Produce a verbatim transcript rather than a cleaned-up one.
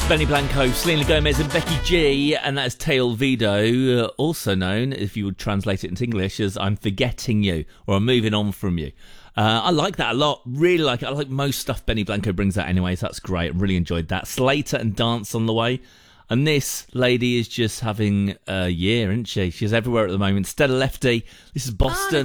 Benny Blanco, Selena Gomez and Becky G, and that is Te Olvido, uh, also known, if you would translate it into English, as I'm Forgetting You, or I'm Moving On From You. Uh, I like that a lot, really like it. I like most stuff Benny Blanco brings out anyway, so that's great. Really enjoyed that. Slater and Dance on the way. And this lady is just having a year, isn't she? She's everywhere at the moment. Stella Lefty, this is Boston.